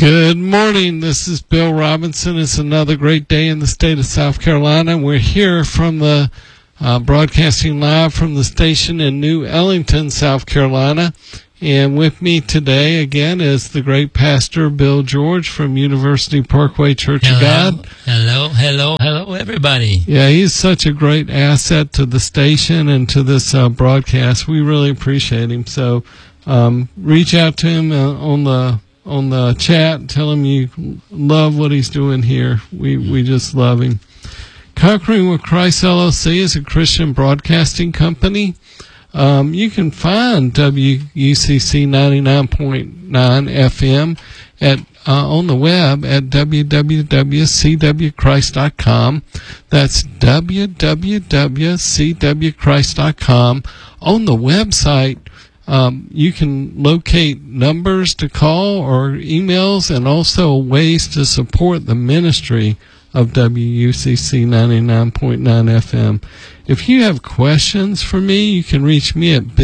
Good morning. This is Bill Robinson. It's another great day in the state of South Carolina. We're here from the broadcasting live from the station in New Ellington, South Carolina. And with me today, again, is the great pastor Bill George from University Parkway Church of God. Hello, everybody. Yeah, he's such a great asset to the station and to this broadcast. We really appreciate him. So reach out to him on the chat. Tell him you love what he's doing here. We just love him. Conquering with Christ LLC is a Christian broadcasting company. You can find WUCC 99.9 FM on the web at www.cwchrist.com. That's www.cwchrist.com. On the website, you can locate numbers to call or emails and also ways to support the ministry of WUCC 99.9 FM. If you have questions for me, you can reach me at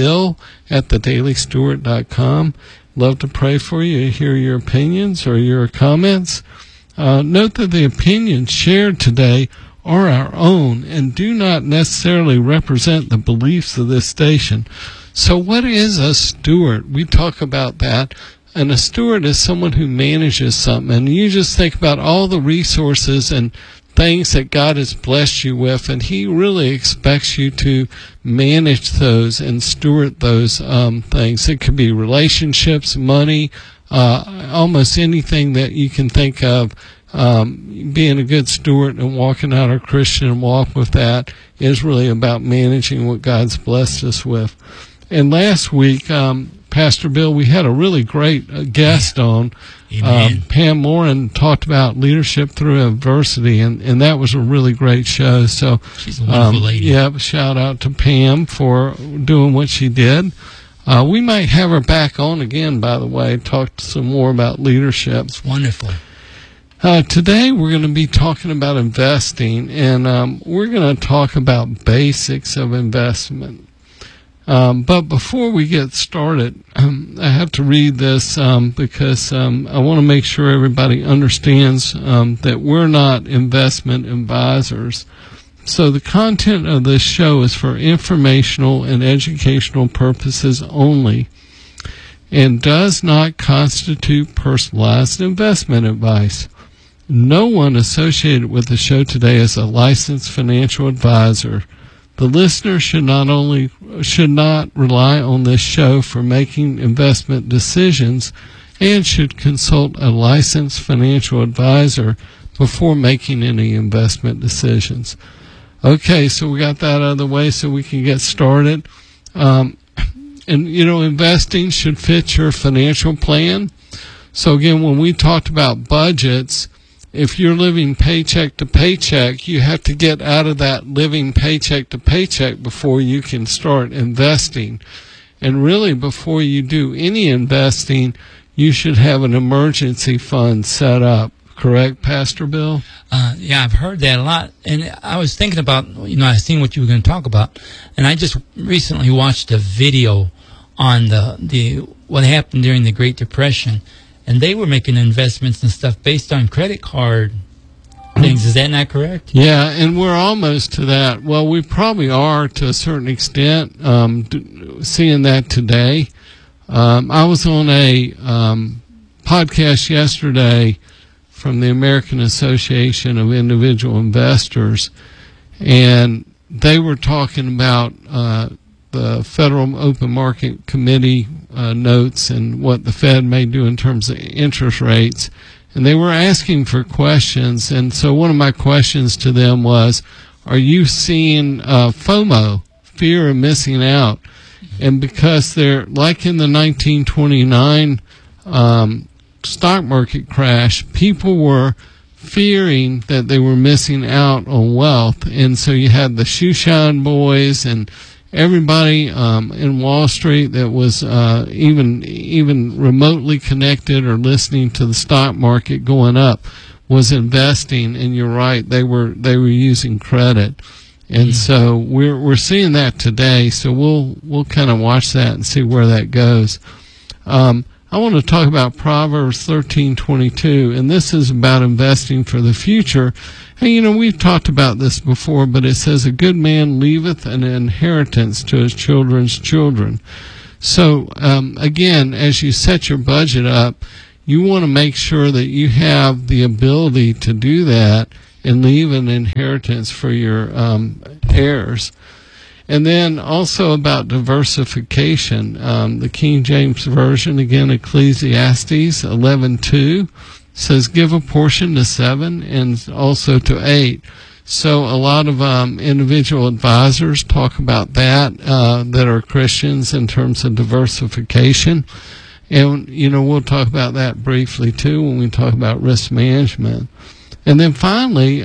bill@thedailystewart.com. Love to pray for you, hear your opinions or your comments. Note that the opinions shared today are our own and do not necessarily represent the beliefs of this station. So what is a steward? We talk about that. And a steward is someone who manages something. And you just think about all the resources and things that God has blessed you with, and He really expects you to manage those and steward those things. It could be relationships, money, almost anything that you can think of. Being a good steward and walking out our Christian walk with that is really about managing what God's blessed us with. And last week, Pastor Bill, we had a really great guest on. Pam Moran talked about leadership through adversity, and that was a really great show. So, she's a wonderful lady. Yeah, shout out to Pam for doing what she did. We might have her back on again, by the way, talk some more about leadership. It's wonderful. Today we're going to be talking about investing, and we're going to talk about basics of investment. But before we get started, I have to read this because I want to make sure everybody understands that we're not investment advisors. So the content of this show is for informational and educational purposes only and does not constitute personalized investment advice. No one associated with the show today is a licensed financial advisor. The listener should not rely on this show for making investment decisions and should consult a licensed financial advisor before making any investment decisions. Okay, so we got that out of the way so we can get started. Investing should fit your financial plan. So again, when we talked about budgets, if you're living paycheck to paycheck, you have to get out of that living paycheck to paycheck before you can start investing. And really, before you do any investing, you should have an emergency fund set up. Correct, Pastor Bill? Yeah, I've heard that a lot. And I was thinking about, I seen what you were going to talk about. And I just recently watched a video on what happened during the Great Depression. And they were making investments and stuff based on credit card things. Is that not correct? Yeah, and we're almost to that. Well, we probably are to a certain extent seeing that today. I was on a podcast yesterday from the American Association of Individual Investors, and they were talking about the Federal Open Market Committee notes and what the Fed may do in terms of interest rates. And they were asking for questions. And so one of my questions to them was, are you seeing FOMO, fear of missing out? And because they're like in the 1929 stock market crash, people were fearing that they were missing out on wealth. And so you had the shoe shine boys and everybody in Wall Street that was even remotely connected or listening to the stock market going up was investing. And you're right, they were using credit. And so we're seeing that today. So we'll kind of watch that and see where that goes. I want to talk about Proverbs 13:22, and this is about investing for the future. And, we've talked about this before, but it says, a good man leaveth an inheritance to his children's children. So, again, as you set your budget up, you want to make sure that you have the ability to do that and leave an inheritance for your heirs. And then also about diversification. The King James Version, again, Ecclesiastes 11:2, says, give a portion to 7 and also to 8. So a lot of individual advisors talk about that are Christians in terms of diversification. And, we'll talk about that briefly, too, when we talk about risk management. And then finally,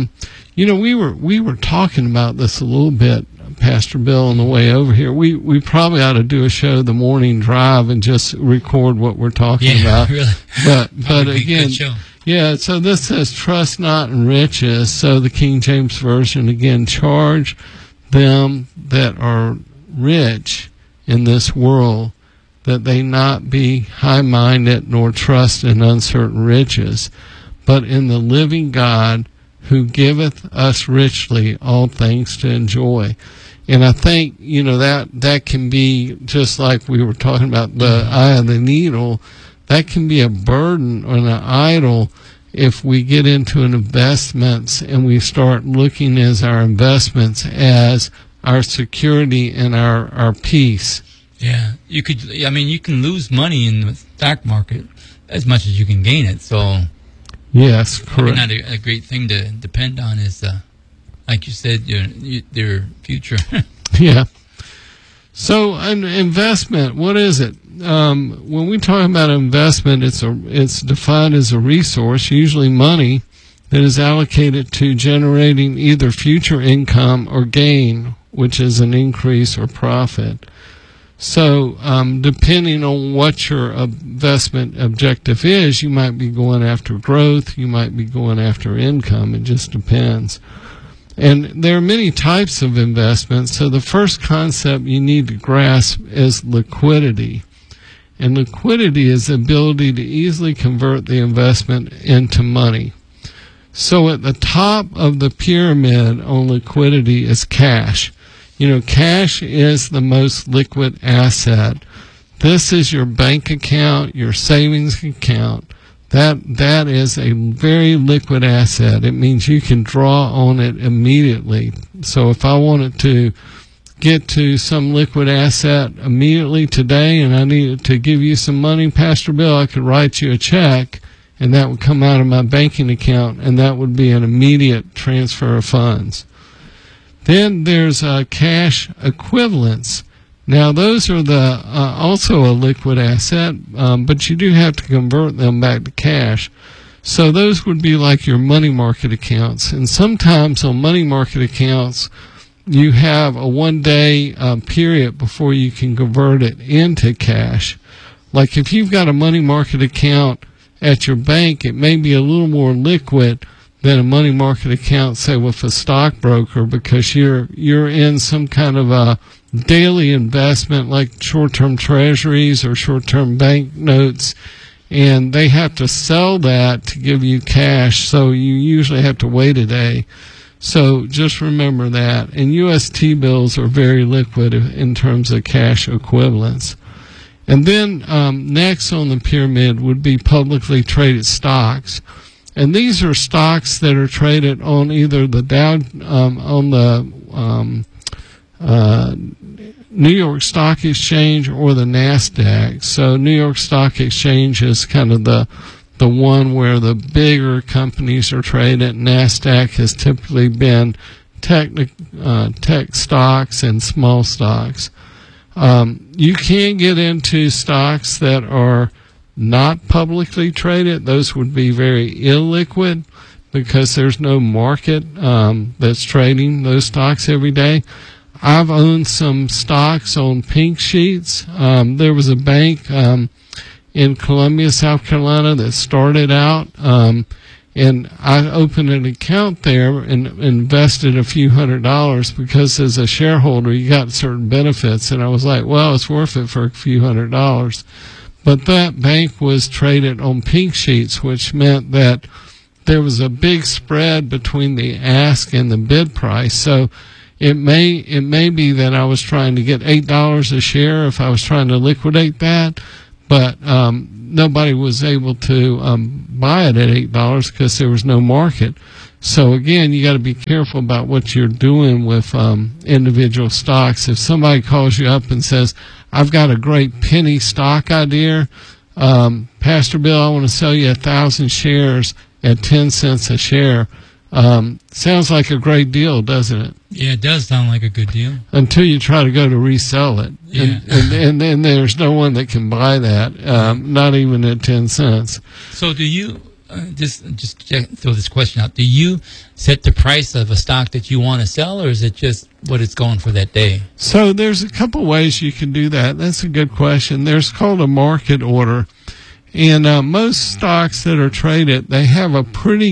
we were talking about this a little bit, Pastor Bill, on the way over here. We probably ought to do a show, The Morning Drive, and just record what we're talking about. Really. But again, yeah, so this says, trust not in riches. So the King James Version, again, charge them that are rich in this world, that they not be high-minded nor trust in uncertain riches, but in the living God, who giveth us richly all things to enjoy. And I think, that can be, just like we were talking about the eye of the needle, that can be a burden or an idol if we get into an investments and we start looking as our investments as our security and our peace. Yeah, you can lose money in the stock market as much as you can gain it. So, yes, correct. Not a great thing to depend on is, like you said, your future. Yeah. So, an investment, what is it? When we talk about investment, it's defined as a resource, usually money, that is allocated to generating either future income or gain, which is an increase or profit. So, depending on what your investment objective is, you might be going after growth, you might be going after income. It just depends. And there are many types of investments. So the first concept you need to grasp is liquidity. And liquidity is the ability to easily convert the investment into money. So at the top of the pyramid on liquidity is cash. Cash is the most liquid asset. This is your bank account, your savings account. That is a very liquid asset. It means you can draw on it immediately. So if I wanted to get to some liquid asset immediately today and I needed to give you some money, Pastor Bill, I could write you a check and that would come out of my banking account and that would be an immediate transfer of funds. Then there's cash equivalents. Now, those are also a liquid asset, but you do have to convert them back to cash. So those would be like your money market accounts. And sometimes on money market accounts, you have a one-day period before you can convert it into cash. Like if you've got a money market account at your bank, it may be a little more liquid than a money market account, say, with a stockbroker, because you're in some kind of a daily investment like short-term treasuries or short-term bank notes, and they have to sell that to give you cash, so you usually have to wait a day. So just remember that. And UST bills are very liquid in terms of cash equivalents. And then next on the pyramid would be publicly traded stocks. And these are stocks that are traded on either the Dow, on the New York Stock Exchange or the NASDAQ. So New York Stock Exchange is kind of the one where the bigger companies are traded. NASDAQ has typically been tech stocks and small stocks. You can get into stocks that are not publicly traded. Those would be very illiquid because there's no market that's trading those stocks every day. I've owned some stocks on pink sheets. There was a bank in Columbia, South Carolina that started out, and I opened an account there and invested a few $100s because as a shareholder you got certain benefits, and I was like, well, it's worth it for a few $100. but that bank was traded on pink sheets, which meant that there was a big spread between the ask and the bid price. So it may be that I was trying to get $8 a share if I was trying to liquidate that, but nobody was able to buy it at $8 because there was no market. So again, you got to be careful about what you're doing with individual stocks. If somebody calls you up and says, "I've got a great penny stock idea, Pastor Bill, I want to sell you 1,000 shares at 10 cents a share," sounds like a great deal, doesn't it? Yeah, it does sound like a good deal. Until you try to go to resell it. Yeah. And then there's no one that can buy that, not even at 10 cents. So do you, just throw this question out, do you set the price of a stock that you want to sell, or is it just what it's going for that day? So there's a couple ways you can do that. That's a good question. There's called a market order. And most stocks that are traded, they have a pretty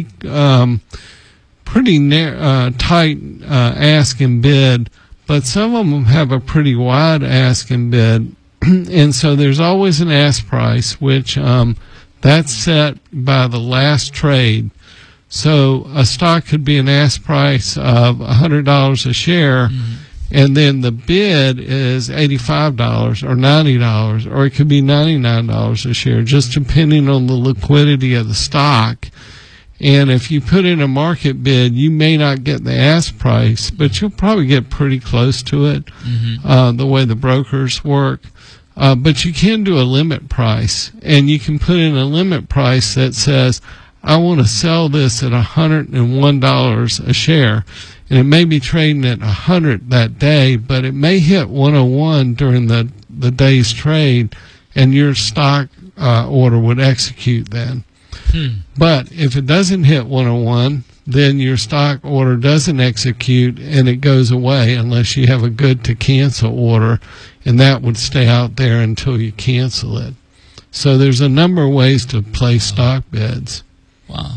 tight ask and bid, but some of them have a pretty wide ask and bid. And so there's always an ask price, which that's set by the last trade. So a stock could be an ask price of $100 a share, and then the bid is $85 or $90, or it could be $99 a share, just depending on the liquidity of the stock. And if you put in a market bid, you may not get the ask price, but you'll probably get pretty close to it, the way the brokers work. But you can do a limit price, and you can put in a limit price that says, "I want to sell this at $101 a share." And it may be trading at 100 that day, but it may hit 101 during the day's trade, and your stock order would execute then. But if it doesn't hit 101, then your stock order doesn't execute, and it goes away unless you have a good to cancel order, and that would stay out there until you cancel it. So there's a number of ways to place stock bids. Wow.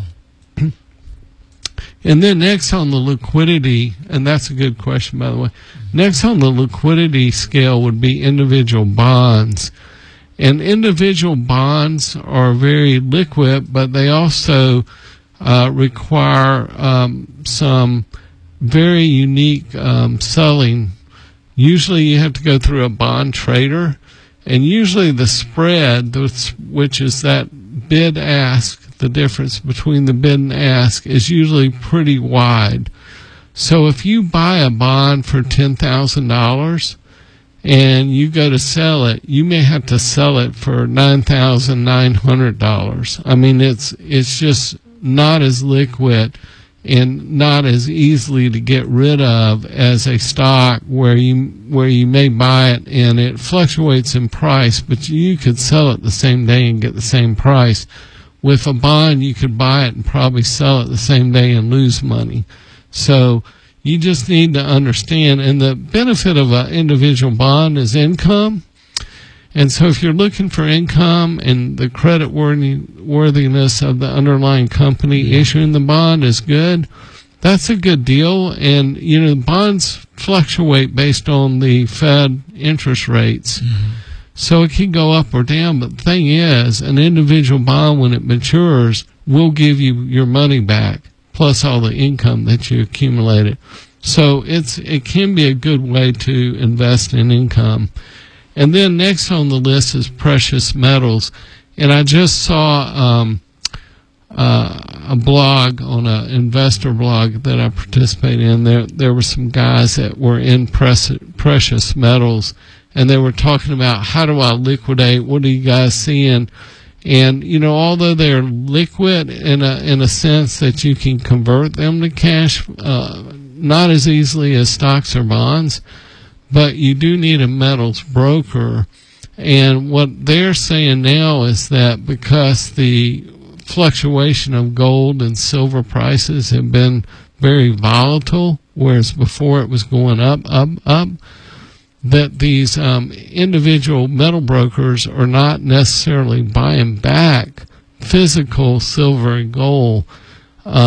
And then next on the liquidity, and that's a good question, by the way, next on the liquidity scale would be individual bonds. And individual bonds are very liquid, but they also require some very unique selling. Usually you have to go through a bond trader, and usually the spread, which is that bid-ask, the difference between the bid and ask, is usually pretty wide. So if you buy a bond for $10,000 and you go to sell it, you may have to sell it for $9,900. I mean, it's just not as liquid and not as easily to get rid of as a stock where you may buy it and it fluctuates in price, but you could sell it the same day and get the same price. With a bond, you could buy it and probably sell it the same day and lose money. So you just need to understand, and the benefit of an individual bond is income. And so if you're looking for income and the credit worthiness of the underlying company issuing the bond is good, that's a good deal. And, bonds fluctuate based on the Fed interest rates. So it can go up or down, but the thing is, an individual bond, when it matures, will give you your money back, plus all the income that you accumulated. So it can be a good way to invest in income. And then next on the list is precious metals. And I just saw a blog on an investor blog that I participate in. There were some guys that were in precious metals, and they were talking about, how do I liquidate? What are you guys seeing? And, although they're liquid in a sense that you can convert them to cash, not as easily as stocks or bonds, but you do need a metals broker. And what they're saying now is that because the fluctuation of gold and silver prices have been very volatile, whereas before it was going up, that these individual metal brokers are not necessarily buying back physical silver and gold,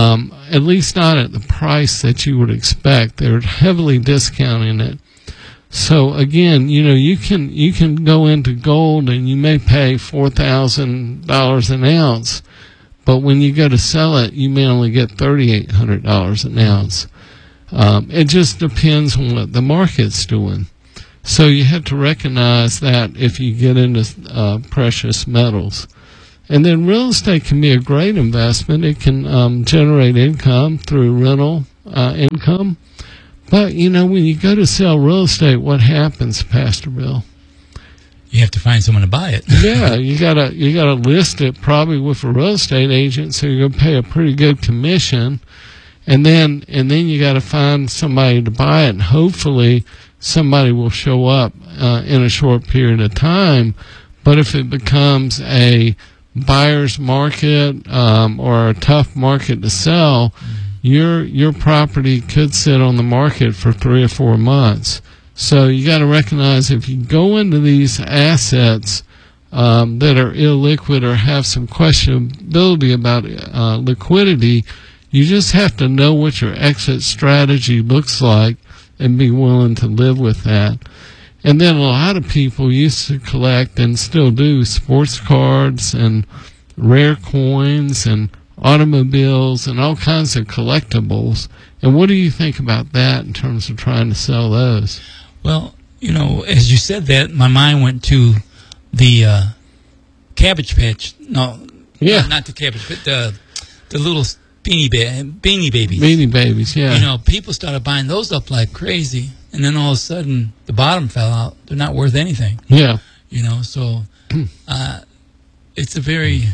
at least not at the price that you would expect. They're heavily discounting it. So again, you can go into gold and you may pay $4,000 an ounce, but when you go to sell it, you may only get $3,800 an ounce. It just depends on what the market's doing. So you have to recognize that if you get into precious metals. And then real estate can be a great investment. It can generate income through rental income. But, when you go to sell real estate, what happens, Pastor Bill? You have to find someone to buy it. Yeah, you gotta list it probably with a real estate agent, so you're gonna pay a pretty good commission, and then you gotta find somebody to buy it, and hopefully somebody will show up in a short period of time. But if it becomes a buyer's market or a tough market to sell, your property could sit on the market for 3 or 4 months. So you got to recognize if you go into these assets that are illiquid or have some questionability about liquidity, you just have to know what your exit strategy looks like and be willing to live with that. And then a lot of people used to collect and still do sports cards and rare coins and automobiles and all kinds of collectibles. And what do you think about that in terms of trying to sell those? Well, as you said that, my mind went to the Cabbage Patch. No, not the Cabbage, but the little Beanie Babies. Beanie Babies, yeah. People started buying those up like crazy, and then all of a sudden the bottom fell out. They're not worth anything. Yeah. So it's a very...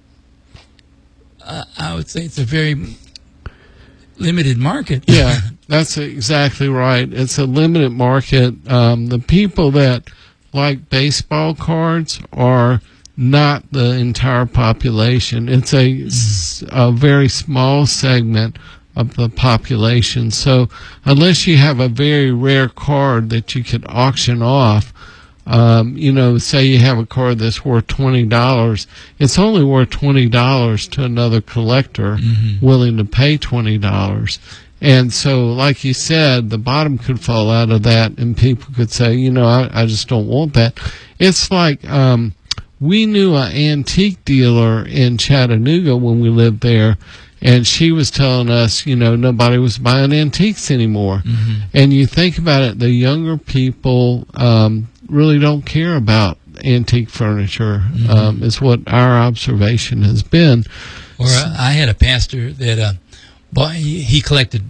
I would say it's a very limited market. Yeah, that's exactly right. It's a limited market. The people that like baseball cards are not the entire population. It's a very small segment of the population. So unless you have a very rare card that you could auction off, say you have a card that's worth $20, it's only worth $20 to another collector willing to pay $20. And so, like you said, the bottom could fall out of that and people could say, I just don't want that. It's like, we knew an antique dealer in Chattanooga when we lived there, and she was telling us, nobody was buying antiques anymore. And you think about it, the younger people, really don't care about antique furniture, is what our observation has been. Or I had a pastor that he collected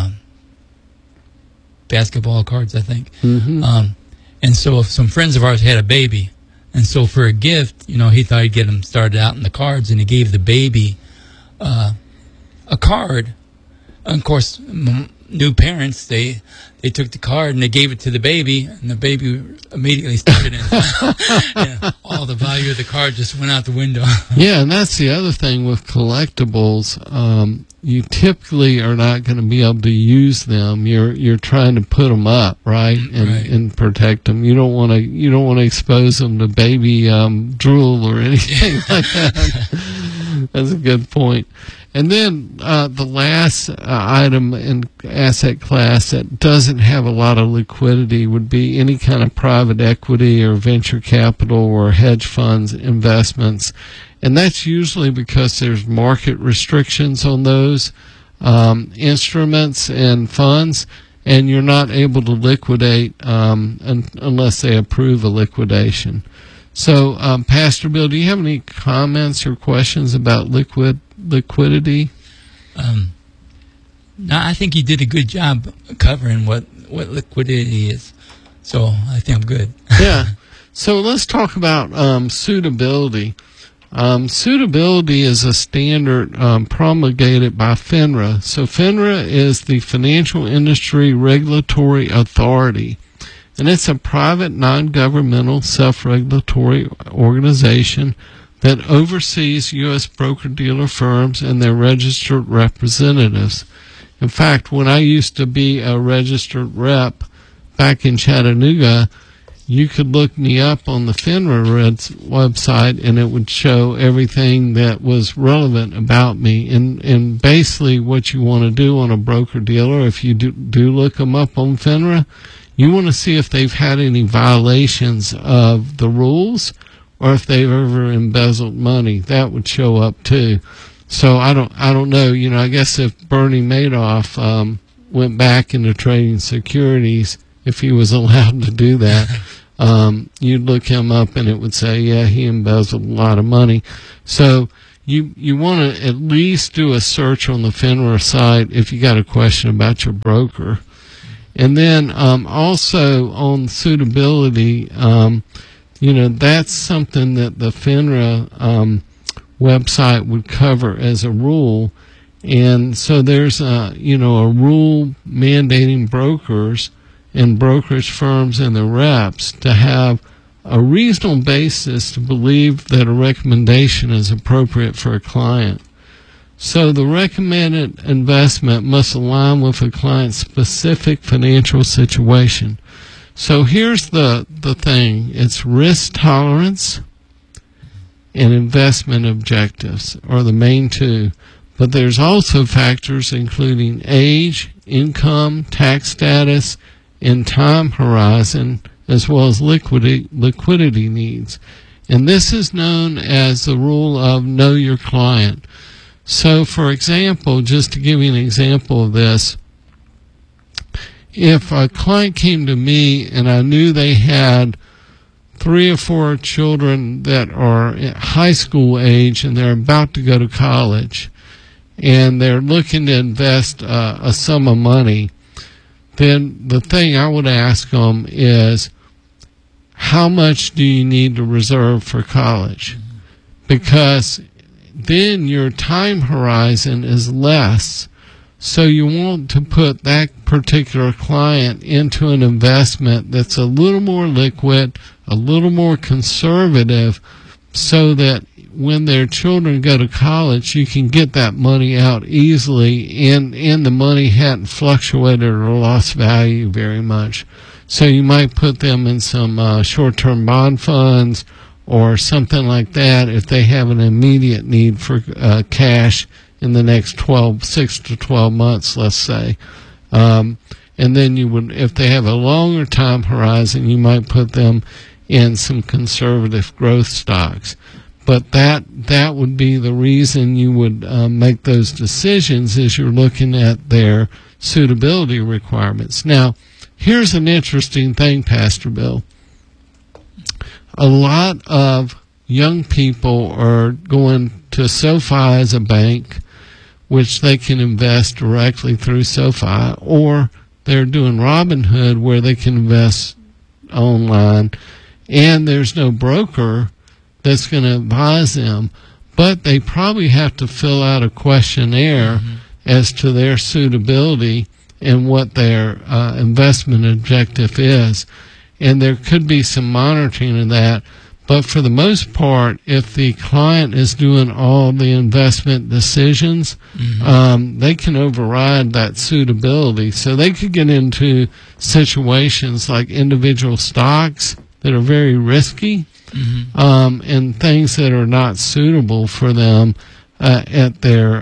basketball cards, I think. And so some friends of ours had a baby, and so for a gift, he thought he'd get them started out in the cards, and he gave the baby a card. And of course, new parents, they took the card and they gave it to the baby, and the baby immediately started in. All the value of the card just went out the window. Yeah, and that's the other thing with collectibles. You typically are not going to be able to use them. You're trying to put them up, right, and protect them. You don't want to expose them to baby drool or anything like that. That's a good point. And then the last item in asset class that doesn't have a lot of liquidity would be any kind of private equity or venture capital or hedge funds investments. And that's usually because there's market restrictions on those instruments and funds, and you're not able to liquidate unless they approve a liquidation. So, Pastor Bill, do you have any comments or questions about liquidity? No, I think you did a good job covering what liquidity is. So I think I'm good. Yeah. So let's talk about suitability. Suitability is a standard promulgated by FINRA. So FINRA is the Financial Industry Regulatory Authority, and it's a private, non-governmental, self-regulatory organization that oversees U.S. broker-dealer firms and their registered representatives. In fact, when I used to be a registered rep back in Chattanooga, you could look me up on the FINRA website, and it would show everything that was relevant about me. And basically what you want to do on a broker-dealer, if you do look them up on FINRA, you want to see if they've had any violations of the rules or if they've ever embezzled money. That would show up too. So I don't know. I guess if Bernie Madoff went back into trading securities, if he was allowed to do that, you'd look him up and it would say, yeah, he embezzled a lot of money. So you want to at least do a search on the FINRA site if you got a question about your broker. And then also on suitability, that's something that the FINRA website would cover as a rule. And so there's a rule mandating brokers and brokerage firms and their reps to have a reasonable basis to believe that a recommendation is appropriate for a client. So the recommended investment must align with a client's specific financial situation. So here's the thing. It's risk tolerance and investment objectives are the main two. But there's also factors including age, income, tax status, and time horizon, as well as liquidity needs. And this is known as the rule of know your client. So, for example, just to give you an example of this, if a client came to me and I knew they had 3 or 4 children that are at high school age and they're about to go to college, and they're looking to invest a sum of money, then the thing I would ask them is, how much do you need to reserve for college? Because then your time horizon is less. So you want to put that particular client into an investment that's a little more liquid, a little more conservative, so that when their children go to college, you can get that money out easily, and the money hadn't fluctuated or lost value very much. So you might put them in some short-term bond funds or something like that if they have an immediate need for cash in the next 6 to 12 months, let's say. And then you would, if they have a longer time horizon, you might put them in some conservative growth stocks. But that would be the reason you would make those decisions, is you're looking at their suitability requirements. Now, here's an interesting thing, Pastor Bill. A lot of young people are going to SoFi as a bank, which they can invest directly through SoFi, or they're doing Robinhood where they can invest online, and there's no broker that's going to advise them, but they probably have to fill out a questionnaire as to their suitability and what their investment objective is. And there could be some monitoring of that. But for the most part, if the client is doing all the investment decisions, they can override that suitability. So they could get into situations like individual stocks that are very risky, and things that are not suitable for them at their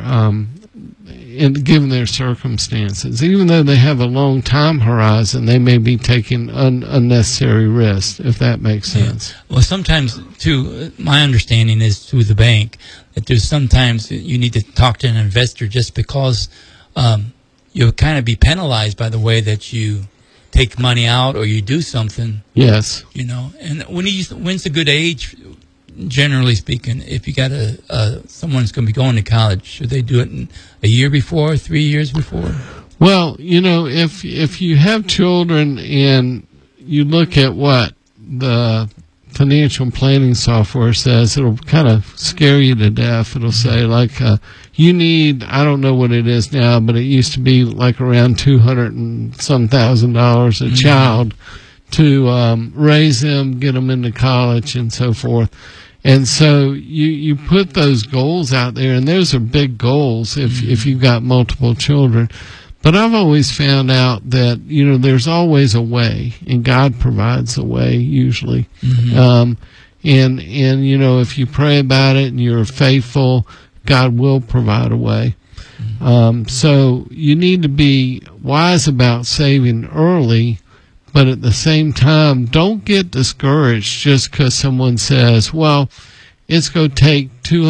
given their circumstances. Even though they have a long time horizon, they may be taking unnecessary risks, if that makes sense. Yeah. Well, sometimes, too, my understanding is through the bank that there's sometimes you need to talk to an investor just because you'll kind of be penalized by the way that you take money out or you do something. Yes. And when's a good age, generally speaking, if you got someone's going to be going to college? Should they do it a year before, 3 years before? Well, if you have children and you look at what the financial planning software says, it'll kind of scare you to death. It'll say, like, you need, I don't know what it is now, but it used to be like around $200,000 and some a child to raise them, get them into college, and so forth. And so you put those goals out there, and those are big goals if you've got multiple children. But I've always found out that, there's always a way, and God provides a way usually. And if you pray about it and you're faithful, God will provide a way. So you need to be wise about saving early, But at the same time, don't get discouraged just because someone says, well, it's going to take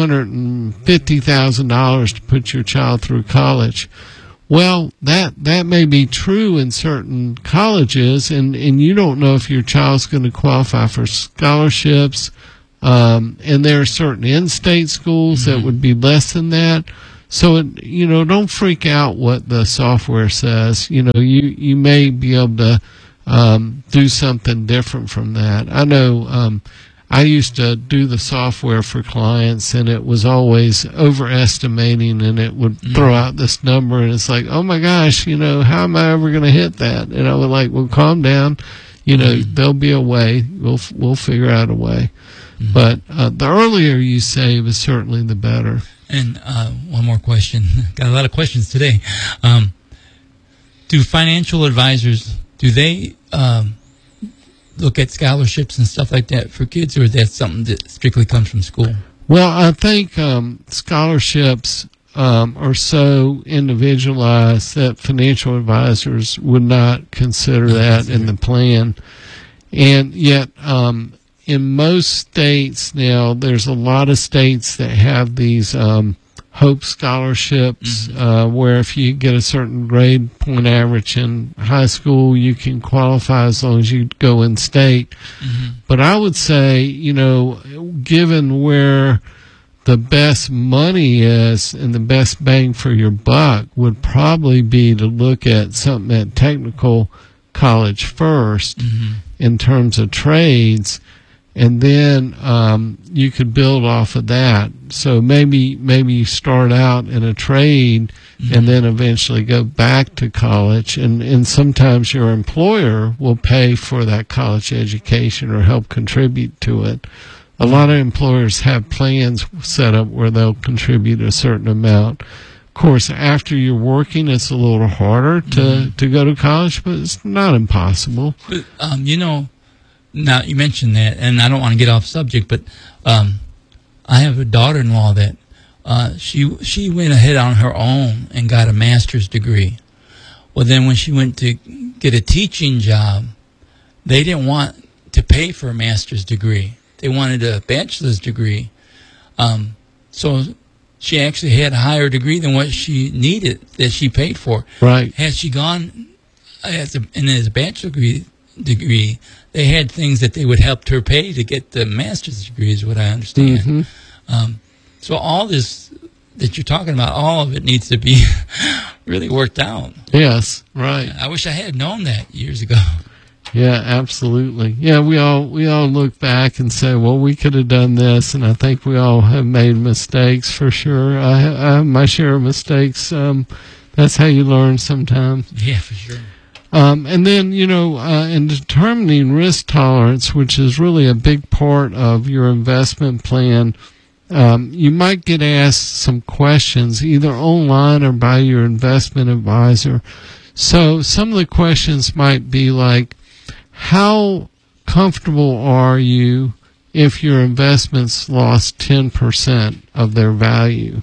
$250,000 to put your child through college. Well, that may be true in certain colleges, and you don't know if your child's going to qualify for scholarships. And there are certain in-state schools that would be less than that. So, don't freak out what the software says. You may be able to do something different from that. I know I used to do the software for clients, and it was always overestimating, and it would throw out this number, and it's like, oh my gosh, how am I ever going to hit that? And I was like, well, calm down. There'll be a way. We'll figure out a way. But the earlier you save is certainly the better. And one more question. Got a lot of questions today. Do financial advisors, do they look at scholarships and stuff like that for kids, or is that something that strictly comes from school? Well, I think scholarships are so individualized that financial advisors would not consider that in the plan. And yet, in most states now, there's a lot of states that have these Hope scholarships, where if you get a certain grade point average in high school, you can qualify as long as you go in state. But I would say, given where the best money is and the best bang for your buck would probably be to look at something at technical college first in terms of trades. And then you could build off of that. So maybe you start out in a trade and then eventually go back to college. And sometimes your employer will pay for that college education or help contribute to it. A lot of employers have plans set up where they'll contribute a certain amount. Of course, after you're working, it's a little harder to go to college, but it's not impossible. But, now, you mentioned that, and I don't want to get off subject, but I have a daughter-in-law that she went ahead on her own and got a master's degree. Well, then when she went to get a teaching job, they didn't want to pay for a master's degree. They wanted a bachelor's degree. So she actually had a higher degree than what she needed that she paid for. Right. Had she gone as a bachelor's degree, they had things that they would help her pay to get the master's degree, is what I understand. So all this that you're talking about, all of it needs to be really worked out. Yes, right. I wish I had known that years ago. Yeah, absolutely. Yeah, we all look back and say, well, we could have done this, and I think we all have made mistakes for sure. I have my share of mistakes. That's how you learn sometimes. Yeah, for sure. And then, in determining risk tolerance, which is really a big part of your investment plan, you might get asked some questions either online or by your investment advisor. So some of the questions might be like, how comfortable are you if your investments lost 10% of their value?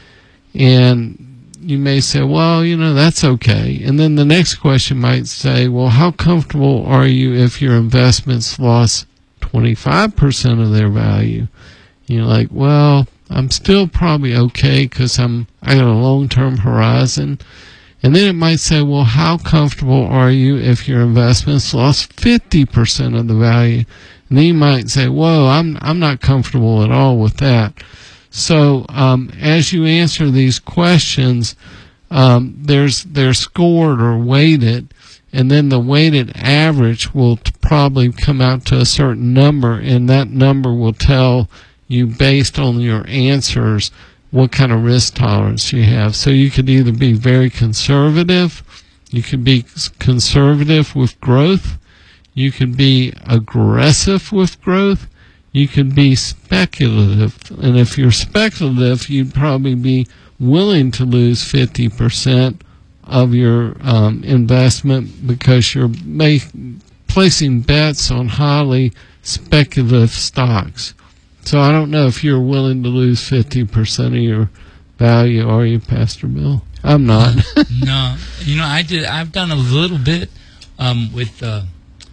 And you may say, well, that's okay. And then the next question might say, well, how comfortable are you if your investments lost 25% of their value? You're like, well, I'm still probably okay because I got a long-term horizon. And then it might say, well, how comfortable are you if your investments lost 50% of the value? And then you might say, whoa, I'm not comfortable at all with that. So as you answer these questions, they're scored or weighted, and then the weighted average will probably come out to a certain number, and that number will tell you, based on your answers, what kind of risk tolerance you have. So you could either be very conservative, you could be conservative with growth, you could be aggressive with growth, you could be speculative. And if you're speculative, you'd probably be willing to lose 50% of your investment because you're placing bets on highly speculative stocks. So I don't know if you're willing to lose 50% of your value, are you, Pastor Bill? I'm not. No. I've done a little bit with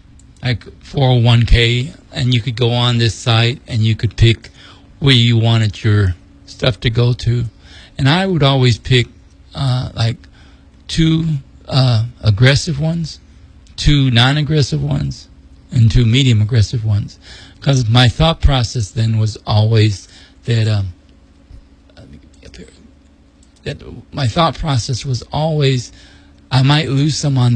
like 401k, and you could go on this site and you could pick where you wanted your stuff to go to. And I would always pick like 2 aggressive ones, 2 non-aggressive ones, and 2 medium-aggressive ones. Because my thought process then was always that my thought process was always I might lose some on